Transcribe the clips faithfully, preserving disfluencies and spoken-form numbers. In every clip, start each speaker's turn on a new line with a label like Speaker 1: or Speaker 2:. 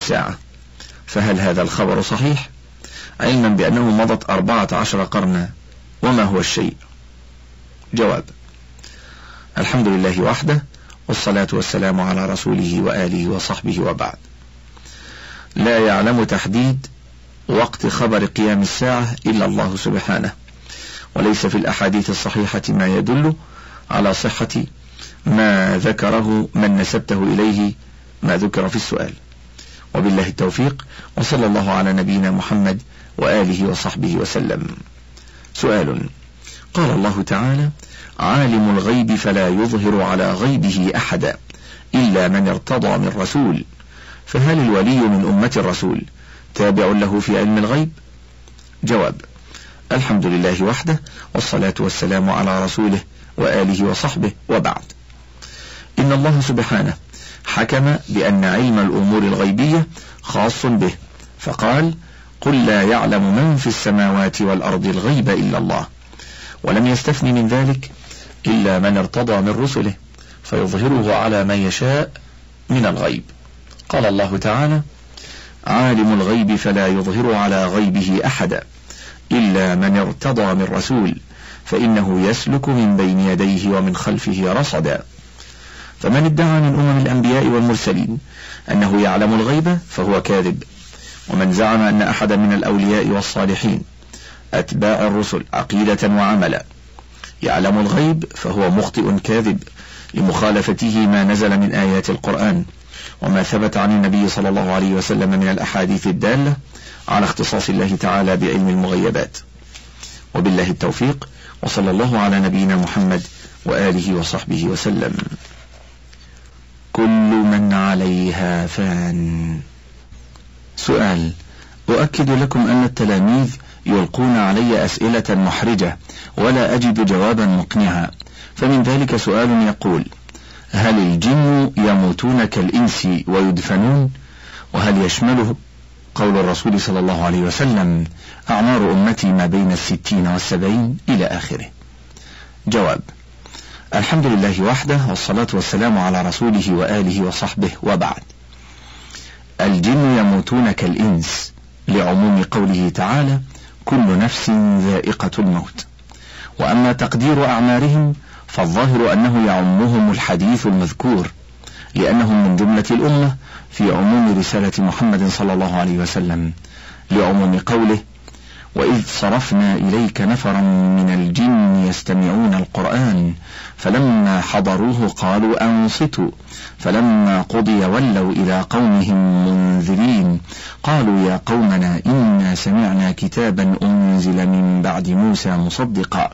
Speaker 1: الساعة، فهل هذا الخبر صحيح علما بأنه مضت أربعة عشر قرنا؟ وما هو الشيء؟ جواب: الحمد لله وحده، والصلاة والسلام على رسوله وآله وصحبه، وبعد. لا يعلم تحديد وقت خبر قيام الساعة إلا الله سبحانه، وليس في الأحاديث الصحيحة ما يدل على صحة ما ذكره من نسبته إليه ما ذكر في السؤال. وبالله التوفيق، وصلى الله على نبينا محمد وآله وصحبه وسلم. سؤال: قال الله تعالى: عالم الغيب فلا يظهر على غيبه أحدا إلا من ارتضى من رسول، فهل الولي من أمة الرسول تابع له في علم الغيب؟ جواب: الحمد لله وحده، والصلاة والسلام على رسوله وآله وصحبه، وبعد. إن الله سبحانه حكم بأن علم الأمور الغيبية خاص به، فقال: قل لا يعلم من في السماوات والأرض الغيب إلا الله، ولم يستثن من ذلك إلا من ارتضى من رسله فيظهره على من يشاء من الغيب. قال الله تعالى: عالم الغيب فلا يظهر على غيبه أحدا إلا من ارتضى من رسول فإنه يسلك من بين يديه ومن خلفه رصدا. فمن ادعى من أمم الأنبياء والمرسلين أنه يعلم الغيب فهو كاذب، ومن زعم أن أحدا من الأولياء والصالحين أتباع الرسل عقيدة وعملا يعلم الغيب فهو مخطئ كاذب لمخالفته ما نزل من آيات القرآن وما ثبت عن النبي صلى الله عليه وسلم من الأحاديث الدالة على اختصاص الله تعالى بعلم المغيبات. وبالله التوفيق، وصلى الله على نبينا محمد وآله وصحبه وسلم. كل من عليها فان. سؤال: أؤكد لكم أن التلاميذ يلقون علي أسئلة محرجة ولا أجد جوابا مقنعا، فمن ذلك سؤال يقول: هل الجن يموتون كالإنس ويدفنون؟ وهل يشمله قول الرسول صلى الله عليه وسلم: أعمار أمتي ما بين الستين والسبعين، إلى آخره؟ جواب: الحمد لله وحده، والصلاة والسلام على رسوله وآله وصحبه، وبعد. الجن يموتون كالإنس لعموم قوله تعالى: كل نفس ذائقة الموت. وأما تقدير أعمارهم فالظاهر أنه يعمهم الحديث المذكور، لأنهم من جملة الأمة في عموم رسالة محمد صلى الله عليه وسلم، لعموم قوله: وإذ صرفنا إليك نفرا من الجن يستمعون القرآن فلما حضروه قالوا أنصتوا فلما قضي ولوا إلى قومهم منذرين قالوا يا قومنا إنا سمعنا كتابا أنزل من بعد موسى مصدقا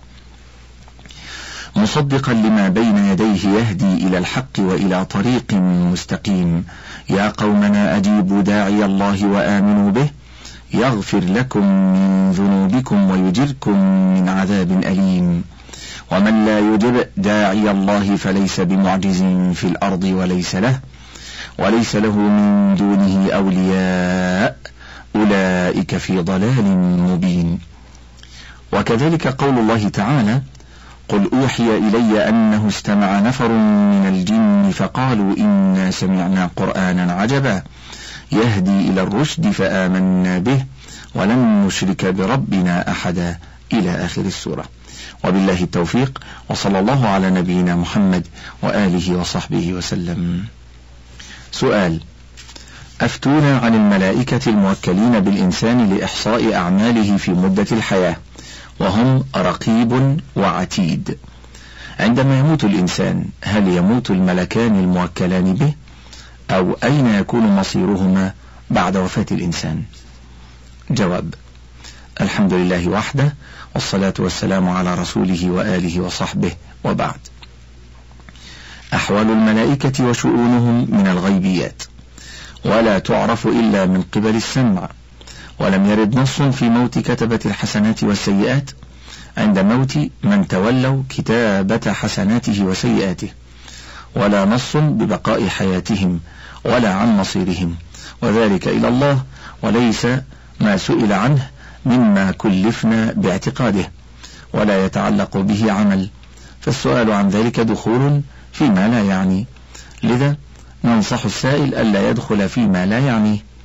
Speaker 1: مصدقا لما بين يديه يهدي إلى الحق وإلى طريق مستقيم يا قومنا أجيبوا داعي الله وآمنوا به يغفر لكم من ذنوبكم ويجركم من عذاب أليم ومن لا يجب داعي الله فليس بمعجز في الأرض وليس له وليس له من دونه أولياء أولئك في ضلال مبين. وكذلك قول الله تعالى: قل أوحي إلي أنه استمع نفر من الجن فقالوا إنا سمعنا قرآنا عجبا يهدي إلى الرشد فآمنا به ولن نشرك بربنا أحدا، إلى آخر السورة. وبالله التوفيق، وصلى الله على نبينا محمد وآله وصحبه وسلم. سؤال: أفتونا عن الملائكة الموكلين بالإنسان لإحصاء أعماله في مدة الحياة، وهم رقيب وعتيد. عندما يموت الإنسان هل يموت الملكان الموكلان به، أو أين يكون مصيرهما بعد وفاة الإنسان؟ جواب: الحمد لله وحده، والصلاة والسلام على رسوله وآله وصحبه، وبعد. أحوال الملائكة وشؤونهم من الغيبيات، ولا تعرف إلا من قبل السمع، ولم يرد نص في موت كتبة الحسنات والسيئات عند موت من تولوا كتابة حسناته وسيئاته، ولا نص ببقاء حياتهم ولا عن مصيرهم، وذلك إلى الله، وليس ما سئل عنه مما كلفنا باعتقاده، ولا يتعلق به عمل، فالسؤال عن ذلك دخول فيما لا يعني، لذا ننصح السائل ألا يدخل فيما لا يعنيه.